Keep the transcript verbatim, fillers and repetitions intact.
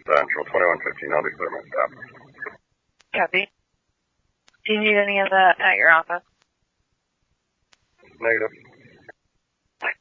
Central, twenty-one fifteen, I'll declare my stop. Copy. Do you need any of that at your office? Negative.